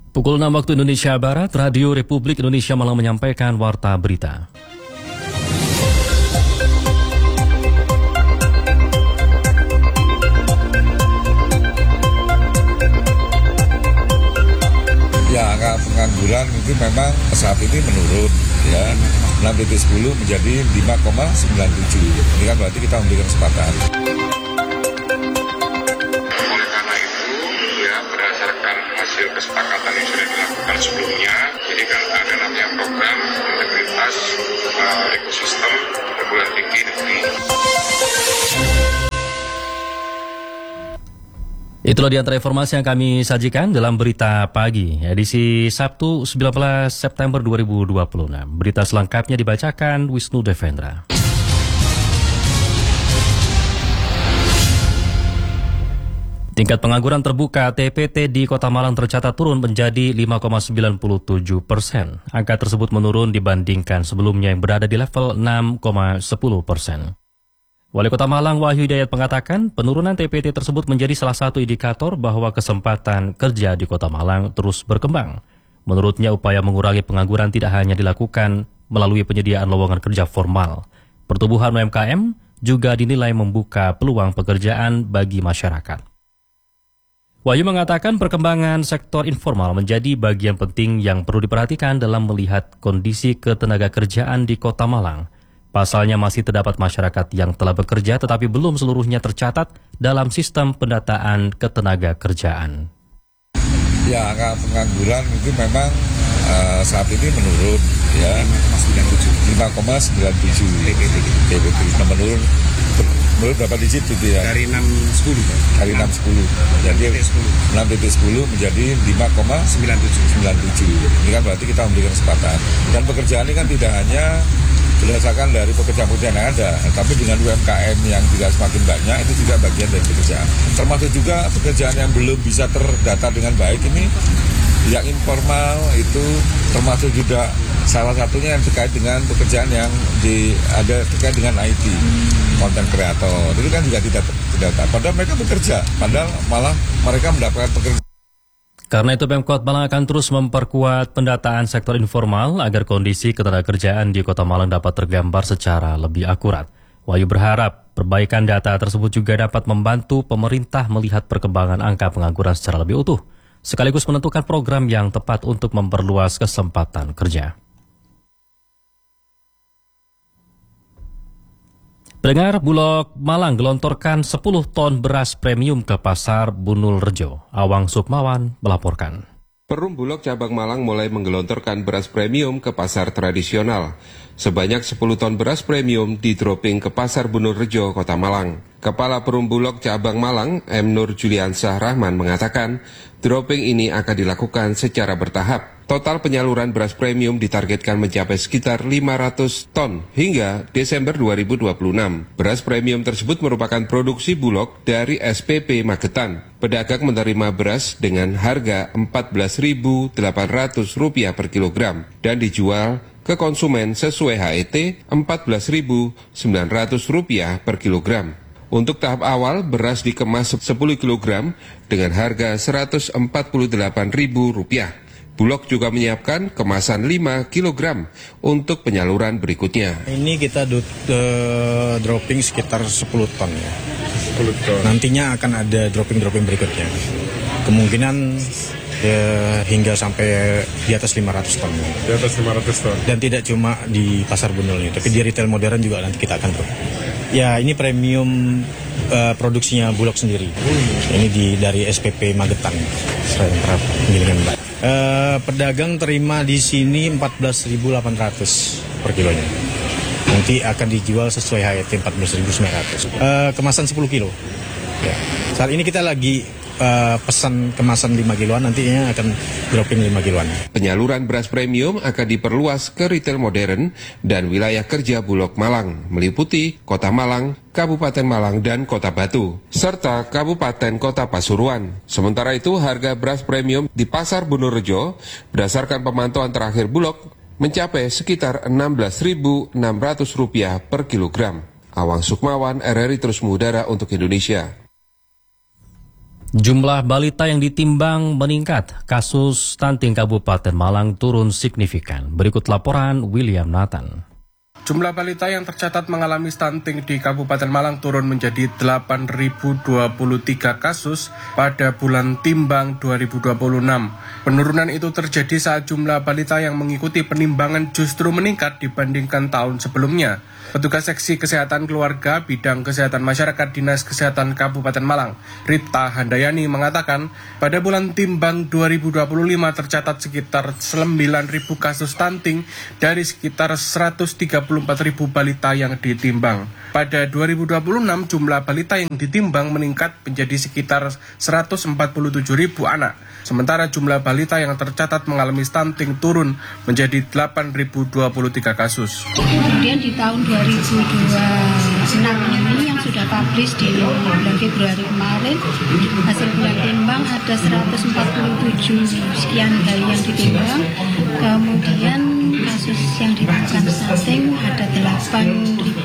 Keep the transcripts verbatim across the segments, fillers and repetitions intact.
Pukul enam waktu Indonesia Barat, Radio Republik Indonesia Malang menyampaikan Warta Berita. Ya, angka pengangguran itu memang saat ini menurun, ya, enam koma sepuluh menjadi lima koma sembilan tujuh. Ini kan berarti kita memberikan kesempatan. Oleh karena itu, ya berdasarkan hasil kesepakatan yang sudah dilakukan sebelumnya, jadi kan ada namanya program integritas uh, ekosistem perguruan tinggi negeri. Itulah di antara informasi yang kami sajikan dalam Berita Pagi, edisi Sabtu sembilan belas September dua ribu dua puluh enam. Berita selengkapnya dibacakan Wisnu Devendra. Tingkat pengangguran terbuka T P T di Kota Malang tercatat turun menjadi lima koma sembilan tujuh persen. Angka tersebut menurun dibandingkan sebelumnya yang berada di level enam koma sepuluh persen. Wali Kota Malang Wahyu Hidayat mengatakan penurunan T P T tersebut menjadi salah satu indikator bahwa kesempatan kerja di Kota Malang terus berkembang. Menurutnya upaya mengurangi pengangguran tidak hanya dilakukan melalui penyediaan lowongan kerja formal. Pertumbuhan U M K M juga dinilai membuka peluang pekerjaan bagi masyarakat. Wahyu mengatakan perkembangan sektor informal menjadi bagian penting yang perlu diperhatikan dalam melihat kondisi ketenaga kerjaan di Kota Malang. Pasalnya masih terdapat masyarakat yang telah bekerja tetapi belum seluruhnya tercatat dalam sistem pendataan ketenaga kerjaan. Ya, angka pengangguran itu memang uh, saat ini menurun, ya, lima koma sembilan tujuh T P T menurun, menurun berapa digit itu ya? Dari enam sepuluh. Dari enam sepuluh. Jadi enam koma sepuluh menjadi lima koma sembilan tujuh. Ini kan berarti kita memberikan kesempatan. Dan pekerjaan ini kan tidak hanya berdasarkan dari pekerjaan-pekerjaan yang ada, tapi dengan U M K M yang juga semakin banyak, itu juga bagian dari pekerjaan. Termasuk juga pekerjaan yang belum bisa terdata dengan baik ini, yang informal itu termasuk juga salah satunya yang terkait dengan pekerjaan yang di, ada terkait dengan I T, content creator. Itu kan juga tidak terdata. Padahal mereka bekerja, padahal malah mereka mendapatkan pekerjaan. Karena itu Pemkot Malang akan terus memperkuat pendataan sektor informal agar kondisi ketenagakerjaan di Kota Malang dapat tergambar secara lebih akurat. Wahyu berharap perbaikan data tersebut juga dapat membantu pemerintah melihat perkembangan angka pengangguran secara lebih utuh, sekaligus menentukan program yang tepat untuk memperluas kesempatan kerja. Pendengar, Bulog Malang gelontorkan sepuluh ton beras premium ke pasar Bunul Rejo. Awang Sukmawan melaporkan. Perum Bulog Cabang Malang mulai menggelontorkan beras premium ke pasar tradisional. Sebanyak sepuluh ton beras premium di-dropping ke pasar Bunul Rejo, Kota Malang. Kepala Perum Bulog Cabang Malang, M. Nur Juliansah Rahman mengatakan, dropping ini akan dilakukan secara bertahap. Total penyaluran beras premium ditargetkan mencapai sekitar lima ratus ton hingga Desember dua ribu dua puluh enam. Beras premium tersebut merupakan produksi Bulog dari S P P Magetan. Pedagang menerima beras dengan harga empat belas ribu delapan ratus rupiah per kilogram dan dijual ke konsumen sesuai H E T empat belas ribu sembilan ratus rupiah per kilogram. Untuk tahap awal, beras dikemas sepuluh kilogram dengan harga seratus empat puluh delapan ribu rupiah. Bulog juga menyiapkan kemasan lima kilogram untuk penyaluran berikutnya. Ini kita do, uh, dropping sekitar sepuluh ton ya. sepuluh ton. Nantinya akan ada dropping-dropping berikutnya. Kemungkinan ya, hingga sampai di atas lima ratus ton. Di atas lima ratus ton. Dan tidak cuma di pasar Bunul ini, tapi di retail modern juga nanti kita akan drop. Ya, ini premium uh, produksinya Bulog sendiri. Hmm. Ini di dari S P P Magetan. Sentra Penggilingan Mbak. Uh, pedagang terima di sini empat belas ribu delapan ratus per kilonya. Nanti akan dijual sesuai H E T empat belas ribu sembilan ratus. Uh, kemasan sepuluh kilo. Ya. Saat ini kita lagi uh, pesan kemasan lima kiloan, nantinya akan dropping lima kiloan. Penyaluran beras premium akan diperluas ke retail modern dan wilayah kerja Bulog Malang, meliputi Kota Malang, Kabupaten Malang, dan Kota Batu, serta Kabupaten Kota Pasuruan. Sementara itu, harga beras premium di Pasar Bunul Rejo, berdasarkan pemantauan terakhir Bulog, mencapai sekitar enam belas ribu enam ratus rupiah per kilogram. Awang Sukmawan, R R I Terus Mengudara untuk Indonesia. Jumlah balita yang ditimbang meningkat, kasus stunting Kabupaten Malang turun signifikan. Berikut laporan William Nathan. Jumlah balita yang tercatat mengalami stunting di Kabupaten Malang turun menjadi delapan ribu dua puluh tiga kasus pada bulan timbang dua ribu dua puluh enam. Penurunan itu terjadi saat jumlah balita yang mengikuti penimbangan justru meningkat dibandingkan tahun sebelumnya. Petugas Seksi Kesehatan Keluarga Bidang Kesehatan Masyarakat Dinas Kesehatan Kabupaten Malang, Rita Handayani mengatakan, pada bulan timbang dua ribu dua puluh lima tercatat sekitar sembilan ribu kasus stunting dari sekitar seratus tiga puluh empat ribu balita yang ditimbang. Pada dua ribu dua puluh enam, jumlah balita yang ditimbang meningkat menjadi sekitar seratus empat puluh tujuh ribu anak. Sementara jumlah balita yang tercatat mengalami stunting turun menjadi delapan ribu dua puluh tiga kasus. Kemudian di tahun dua ribu dua puluh enam ini yang sudah publish di bulan Februari kemarin, hasil bulan timbang ada seratus empat puluh tujuh sekian bayi yang ditimbang. Kemudian kasus yang ditemukan stunting ada delapan ribu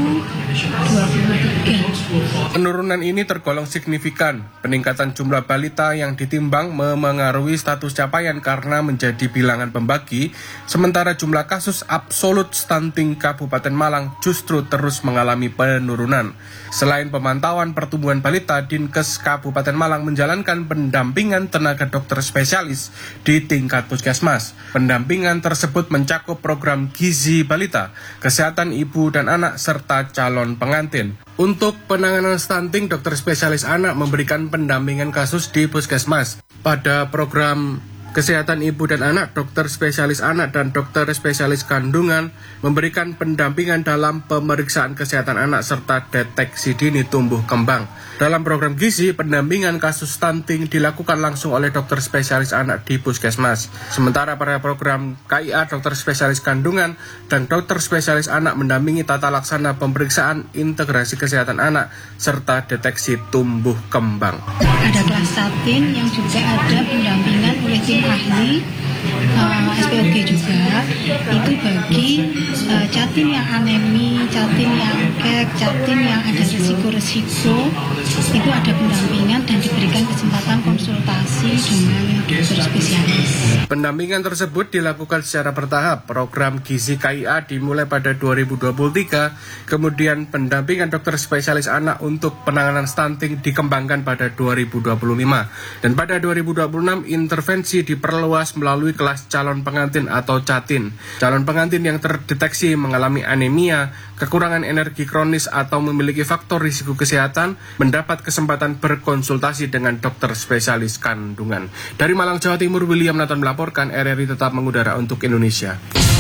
dua puluh tiga. Penurunan ini tergolong signifikan. Peningkatan jumlah balita yang ditimbang memengaruhi status capaian karena menjadi bilangan pembagi, sementara jumlah kasus absolut stunting Kabupaten Malang justru terus mengalami penurunan. Selain pemantauan pertumbuhan balita, Dinkes Kabupaten Malang menjalankan pendampingan tenaga dokter spesialis di tingkat puskesmas. Pendampingan tersebut mencakup program gizi balita, kesehatan ibu dan anak, serta calon pengantin. Untuk penanganan stunting, dokter spesialis anak memberikan pendampingan kasus di puskesmas. Pada program kesehatan ibu dan anak, dokter spesialis anak dan dokter spesialis kandungan memberikan pendampingan dalam pemeriksaan kesehatan anak serta deteksi dini tumbuh kembang. Dalam program gizi, pendampingan kasus stunting dilakukan langsung oleh dokter spesialis anak di puskesmas. Sementara pada program K I A, dokter spesialis kandungan dan dokter spesialis anak mendampingi tata laksana pemeriksaan integrasi kesehatan anak serta deteksi tumbuh kembang. Ada kelas satin yang juga ada pendampingan oleh tim ahli uh, S P O G juga, itu bagi uh, catin yang anemi, catin yang kek, catin yang ada resiko-resiko, itu ada pendampingan dan diberikan kesempatan konsultasi dengan dokter spesialis. Pendampingan tersebut dilakukan secara bertahap. Program gizi K I A dimulai pada dua ribu dua puluh tiga, kemudian pendampingan dokter spesialis anak untuk penanganan stunting dikembangkan pada dua ribu dua puluh lima. Dan pada dua ribu dua puluh enam, intervensi diperluas melalui kelas calon pengantin atau catin. Calon pengantin yang terdeteksi mengalami anemia, kekurangan energi kronis atau memiliki faktor risiko kesehatan mendapat kesempatan berkonsultasi dengan dokter spesialis kandungan. Dari Malang, Jawa Timur, William Nathan melaporkan. R R I tetap mengudara untuk Indonesia.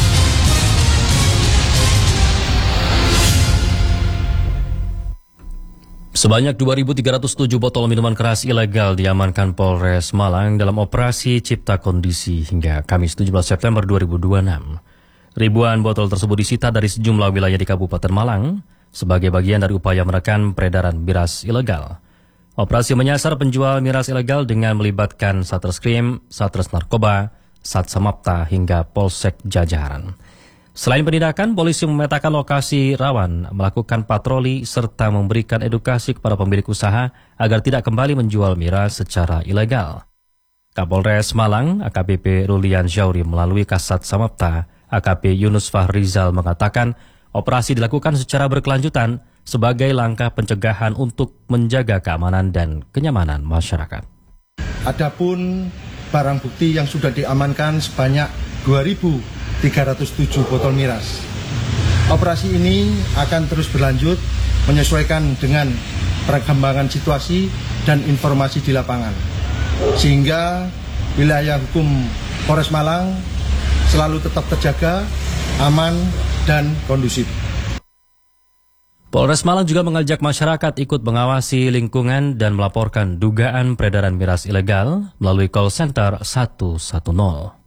Sebanyak dua ribu tiga ratus tujuh botol minuman keras ilegal diamankan Polres Malang dalam operasi Cipta Kondisi hingga Kamis tujuh belas September dua ribu dua puluh enam. Ribuan botol tersebut disita dari sejumlah wilayah di Kabupaten Malang sebagai bagian dari upaya menekan peredaran miras ilegal. Operasi menyasar penjual miras ilegal dengan melibatkan Satreskrim, Satres Narkoba, Satsamapta hingga Polsek Jajaran. Selain penindakan, polisi memetakan lokasi rawan, melakukan patroli, serta memberikan edukasi kepada pemilik usaha agar tidak kembali menjual miras secara ilegal. Kapolres Malang, A K B P Rulian Syauri melalui Kasat Samapta, A K P Yunus Fahrizal mengatakan operasi dilakukan secara berkelanjutan sebagai langkah pencegahan untuk menjaga keamanan dan kenyamanan masyarakat. Adapun barang bukti yang sudah diamankan sebanyak dua ribu tiga ratus tujuh botol miras. Operasi ini akan terus berlanjut menyesuaikan dengan perkembangan situasi dan informasi di lapangan, sehingga wilayah hukum Polres Malang selalu tetap terjaga, aman, dan kondusif. Polres Malang juga mengajak masyarakat ikut mengawasi lingkungan dan melaporkan dugaan peredaran miras ilegal melalui call center satu satu nol.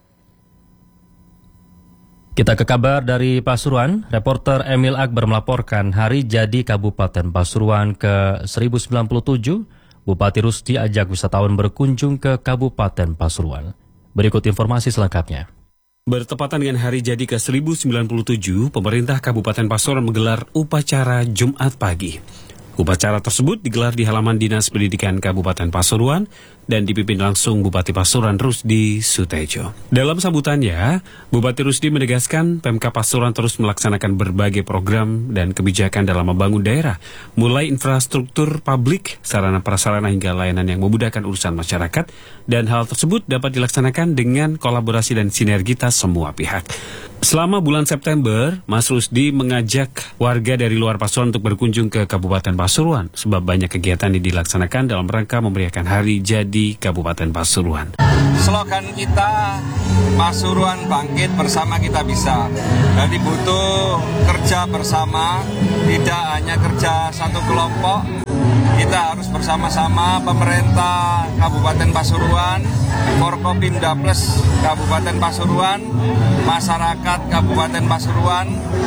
Kita ke kabar dari Pasuruan. Reporter Emil Akbar melaporkan hari jadi Kabupaten Pasuruan ke seribu sembilan puluh tujuh. Bupati Rusdi ajak wisatawan berkunjung ke Kabupaten Pasuruan. Berikut informasi selengkapnya. Bertepatan dengan hari jadi ke seribu sembilan puluh tujuh, pemerintah Kabupaten Pasuruan menggelar upacara Jumat pagi. Upacara tersebut digelar di halaman Dinas Pendidikan Kabupaten Pasuruan dan dipimpin langsung Bupati Pasuruan Rusdi Sutejo. Dalam sambutannya, Bupati Rusdi menegaskan Pemkab Pasuruan terus melaksanakan berbagai program dan kebijakan dalam membangun daerah, mulai infrastruktur publik, sarana prasarana hingga layanan yang memudahkan urusan masyarakat, dan hal tersebut dapat dilaksanakan dengan kolaborasi dan sinergitas semua pihak. Selama bulan September, Mas Rusdi mengajak warga dari luar Pasuruan untuk berkunjung ke Kabupaten Pasuruan sebab banyak kegiatan yang dilaksanakan dalam rangka memeriahkan Hari Jadi Kabupaten Pasuruan. Slogan kita, Pasuruan bangkit bersama kita bisa. Jadi butuh kerja bersama, tidak hanya kerja satu kelompok. Kita harus bersama-sama pemerintah Kabupaten Pasuruan, Forkopimda Plus Kabupaten Pasuruan, masyarakat Kabupaten Pasuruan,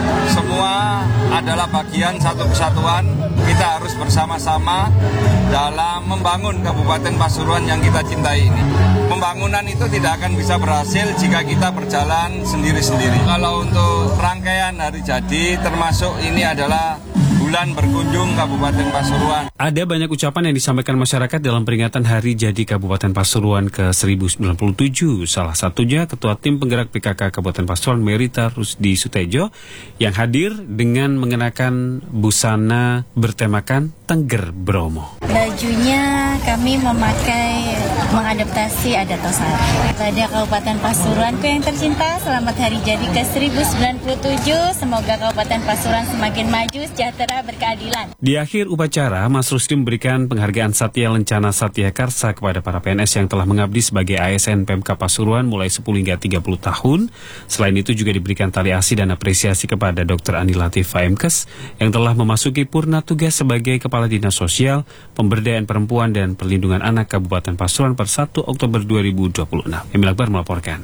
semua adalah bagian satu kesatuan. Kita harus bersama-sama dalam membangun Kabupaten Pasuruan yang kita cintai ini. Pembangunan itu tidak akan bisa berhasil jika kita berjalan sendiri-sendiri. Kalau untuk rangkaian hari jadi, termasuk ini adalah bulan berkunjung Kabupaten Pasuruan. Ada banyak ucapan yang disampaikan masyarakat dalam peringatan Hari Jadi Kabupaten Pasuruan ke seribu sembilan puluh tujuh. Salah satunya Ketua Tim Penggerak P K K Kabupaten Pasuruan Merita Rusdi Sutejo yang hadir dengan mengenakan busana bertemakan Tengger Bromo. Bajunya kami memakai mengadaptasi adat Tosari. Pada Kabupaten Pasuruanku yang tercinta, selamat Hari Jadi ke seribu sembilan puluh tujuh. Semoga Kabupaten Pasuruan semakin maju, sejahtera, berkeadilan. Di akhir upacara, Mas Rusdi memberikan penghargaan Satya Lencana Satya Karsa kepada para P N S yang telah mengabdi sebagai A S N Pemkab Pasuruan mulai sepuluh hingga tiga puluh tahun. Selain itu juga diberikan tali asi dan apresiasi kepada Dokter Ani Latif Faemkes yang telah memasuki purna tugas sebagai Kepala Dinas Sosial, Pemberdayaan Perempuan dan Perlindungan Anak Kabupaten Pasuruan per satu Oktober dua ribu dua puluh enam. Emil Akbar melaporkan.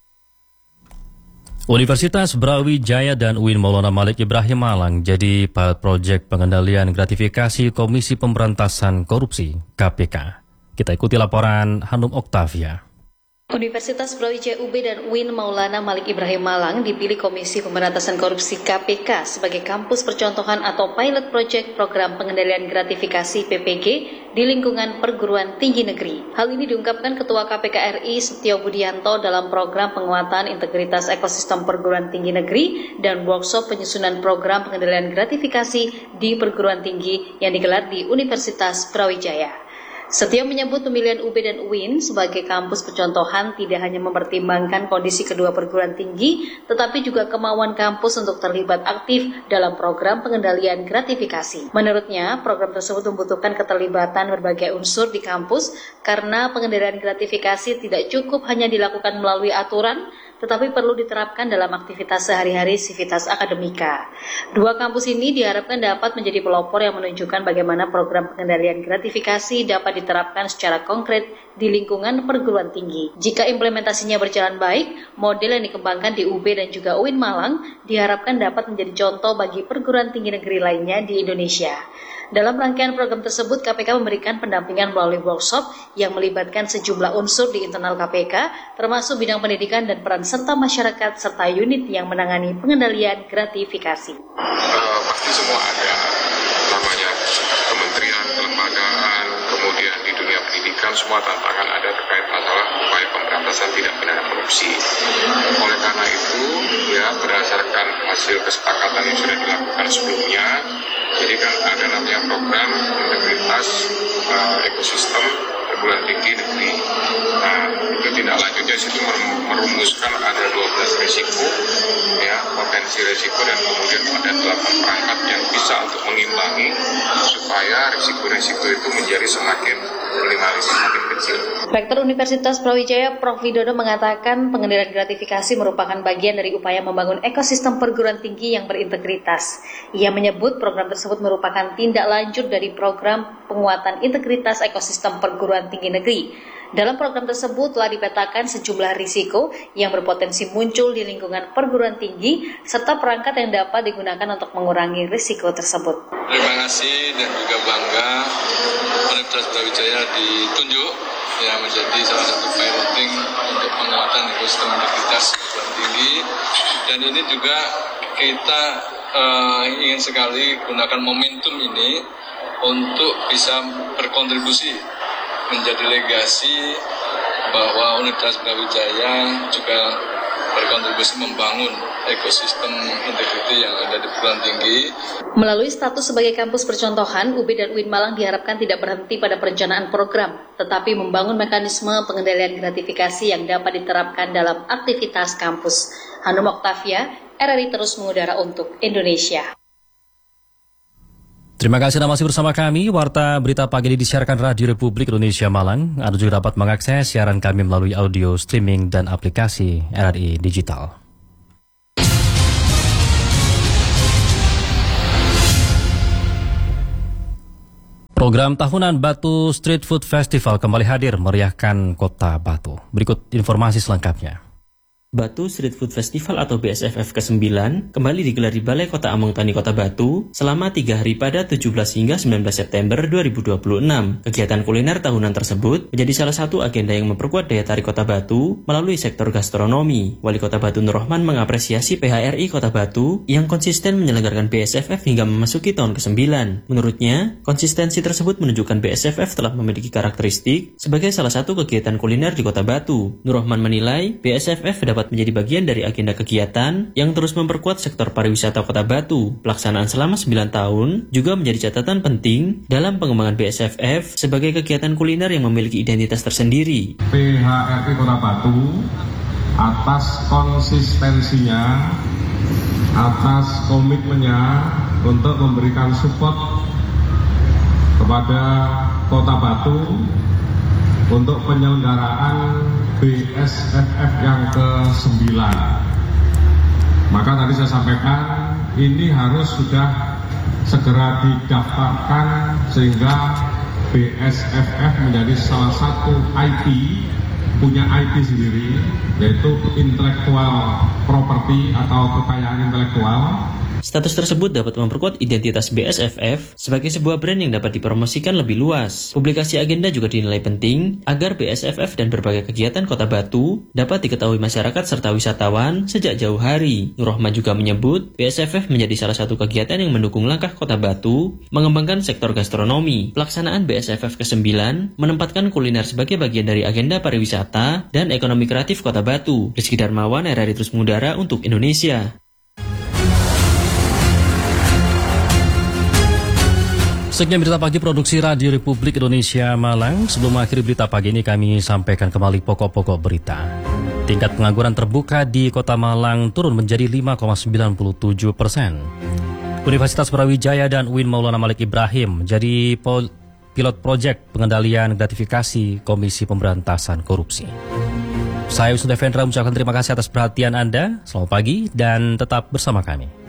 Universitas Brawijaya dan U I N Maulana Malik Ibrahim Malang jadi pilot proyek pengendalian gratifikasi Komisi Pemberantasan Korupsi K P K. Kita ikuti laporan Hanum Oktavia. Universitas Brawijaya U B dan U I N Maulana Malik Ibrahim Malang dipilih Komisi Pemberantasan Korupsi K P K sebagai kampus percontohan atau pilot project program pengendalian gratifikasi P P G di lingkungan perguruan tinggi negeri. Hal ini diungkapkan Ketua K P K R I Setio Budianto dalam program penguatan integritas ekosistem perguruan tinggi negeri dan workshop penyusunan program pengendalian gratifikasi di perguruan tinggi yang digelar di Universitas Brawijaya. Setio menyebut pemilihan U B dan U I N sebagai kampus percontohan tidak hanya mempertimbangkan kondisi kedua perguruan tinggi, tetapi juga kemauan kampus untuk terlibat aktif dalam program pengendalian gratifikasi. Menurutnya, program tersebut membutuhkan keterlibatan berbagai unsur di kampus karena pengendalian gratifikasi tidak cukup hanya dilakukan melalui aturan, tetapi perlu diterapkan dalam aktivitas sehari-hari Civitas Akademika. Dua kampus ini diharapkan dapat menjadi pelopor yang menunjukkan bagaimana program pengendalian gratifikasi dapat diterapkan secara konkret di lingkungan perguruan tinggi. Jika implementasinya berjalan baik, model yang dikembangkan di U B dan juga U I N Malang diharapkan dapat menjadi contoh bagi perguruan tinggi negeri lainnya di Indonesia. Dalam rangkaian program tersebut, K P K memberikan pendampingan melalui workshop yang melibatkan sejumlah unsur di internal K P K, termasuk bidang pendidikan dan peran serta masyarakat, serta unit yang menangani pengendalian gratifikasi. Uh, pasti semua ada namanya kementerian, kelembagaan, kemudian di dunia pendidikan semua tantangan ada terkait masalah upaya pemberantasan tindak pidana korupsi. Oleh karena itu, ya berdasarkan hasil kesepakatan yang sudah dilakukan sebelumnya, jadi kan ada namanya program integritas uh, ekosistem perguruan tinggi negeri. Nah, itu tindak lanjutnya situ merumuskan ada dua belas risiko, ya potensi risiko dan kemudian ada delapan perangkat yang bisa untuk mengimbangi supaya risiko-risiko itu menjadi semakin minimalis, semakin kecil. Rektor Universitas Brawijaya Profesor Widodo mengatakan pengendalian gratifikasi merupakan bagian dari upaya membangun ekosistem perguruan tinggi yang berintegritas. Ia menyebut program tersebut merupakan tindak lanjut dari program penguatan integritas ekosistem perguruan tinggi negeri. Dalam program tersebut telah dipetakan sejumlah risiko yang berpotensi muncul di lingkungan perguruan tinggi serta perangkat yang dapat digunakan untuk mengurangi risiko tersebut. Terima kasih dan juga bangga Universitas Brawijaya ditunjuk ya menjadi salah satu piloting untuk penguatan ekosistem integritas perguruan tinggi, dan ini juga kita uh, ingin sekali gunakan momentum ini untuk bisa berkontribusi menjadi legasi bahwa Universitas Brawijaya juga berkontribusi membangun ekosistem integriti yang ada di perguruan tinggi. Melalui status sebagai kampus percontohan, U B dan U I N Malang diharapkan tidak berhenti pada perencanaan program, tetapi membangun mekanisme pengendalian gratifikasi yang dapat diterapkan dalam aktivitas kampus. Hanum Oktavia, R R I terus mengudara untuk Indonesia. Terima kasih Anda masih bersama kami. Warta Berita Pagi ini disiarkan Radio Republik Indonesia Malang. Anda juga dapat mengakses siaran kami melalui audio, streaming, dan aplikasi R R I Digital. Program tahunan Batu Street Food Festival kembali hadir meriahkan kota Batu. Berikut informasi selengkapnya. Batu Street Food Festival atau B S F F kesembilan kembali digelar di Balai Kota Among Tani Kota Batu selama tiga hari pada tujuh belas hingga sembilan belas September dua ribu dua puluh enam. Kegiatan kuliner tahunan tersebut menjadi salah satu agenda yang memperkuat daya tarik Kota Batu melalui sektor gastronomi. Wali Kota Batu Nur Rahman mengapresiasi P H R I Kota Batu yang konsisten menyelenggarakan B S F F hingga memasuki tahun kesembilan. Menurutnya, konsistensi tersebut menunjukkan B S F F telah memiliki karakteristik sebagai salah satu kegiatan kuliner di Kota Batu. Nur Rahman menilai B S F F dapat menjadi bagian dari agenda kegiatan yang terus memperkuat sektor pariwisata Kota Batu. Pelaksanaan selama sembilan tahun juga menjadi catatan penting dalam pengembangan B S F F sebagai kegiatan kuliner yang memiliki identitas tersendiri. P H R I Kota Batu atas konsistensinya, atas komitmennya untuk memberikan support kepada Kota Batu untuk penyelenggaraan B S F F yang ke sembilan. Maka tadi saya sampaikan ini harus sudah segera didaftarkan sehingga B S F F menjadi salah satu I P, punya I P sendiri, yaitu intellectual property atau kekayaan intelektual. Status tersebut dapat memperkuat identitas B S F F sebagai sebuah brand yang dapat dipromosikan lebih luas. Publikasi agenda juga dinilai penting agar B S F F dan berbagai kegiatan Kota Batu dapat diketahui masyarakat serta wisatawan sejak jauh hari. Nur Rahman juga menyebut B S F F menjadi salah satu kegiatan yang mendukung langkah Kota Batu mengembangkan sektor gastronomi. Pelaksanaan B S F F kesembilan menempatkan kuliner sebagai bagian dari agenda pariwisata dan ekonomi kreatif Kota Batu. Rizky Darmawan, R R I terus mengudara untuk Indonesia. Sekian berita pagi produksi Radio Republik Indonesia Malang. Sebelum mengakhiri berita pagi ini kami sampaikan kembali pokok-pokok berita. Tingkat pengangguran terbuka di Kota Malang turun menjadi lima koma sembilan tujuh persen. Universitas Brawijaya dan U I N Maulana Malik Ibrahim menjadi pilot proyek pengendalian gratifikasi Komisi Pemberantasan Korupsi. Saya Wisnu Devendra mengucapkan terima kasih atas perhatian Anda. Selamat pagi dan tetap bersama kami.